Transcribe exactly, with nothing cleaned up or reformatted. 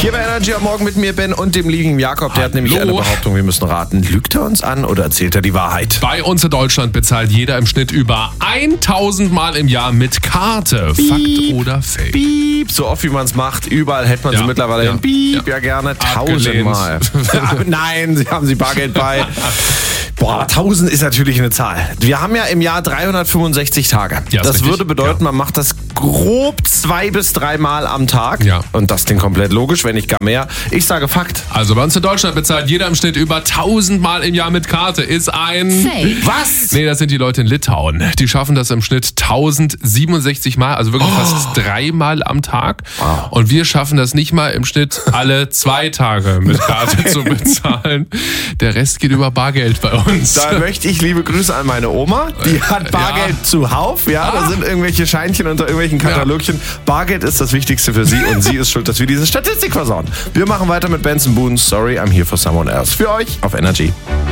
Hier bei Energy am Morgen mit mir, Ben, und dem lieben Jakob. Der Hallo. hat nämlich eine Behauptung, wir müssen raten. Lügt er uns an oder erzählt er die Wahrheit? Bei uns in Deutschland bezahlt jeder im Schnitt über tausend Mal im Jahr mit Karte. Piep, Fakt oder Fake? Piep, so oft wie man es macht. Überall hält man Ja, sie mittlerweile ja, hin. Piep, ja, ja. gerne. Abgelehnt. Tausendmal. Nein, sie haben sie Bargeld bei. Boah, tausend ist natürlich eine Zahl. Wir haben ja im Jahr dreihundertfünfundsechzig Tage. Ja, ist das richtig. würde bedeuten, Ja. man macht das grob zwei bis dreimal am Tag. Ja. Und das klingt komplett logisch, wenn nicht gar mehr. Ich sage Fakt. Also bei uns in Deutschland bezahlt jeder im Schnitt über tausend Mal im Jahr mit Karte. Ist ein... Fake. Was? Nee, das sind die Leute in Litauen. Die schaffen das im Schnitt tausendsiebenundsechzig Mal, also wirklich Oh. fast dreimal am Tag. Wow. Und wir schaffen das nicht mal im Schnitt alle zwei Tage mit Karte zu bezahlen. Der Rest geht über Bargeld bei uns. Da möchte ich liebe Grüße an meine Oma. Die hat Bargeld Ja. zuhauf. Ja, da Ah. sind irgendwelche Scheinchen unter irgendwelchen Katalogchen. Bargeld ist das Wichtigste für sie und sie ist schuld, dass wir diese Statistik versauen. Wir machen weiter mit Benson Boone. Sorry, I'm here for someone else. Für euch auf Energy.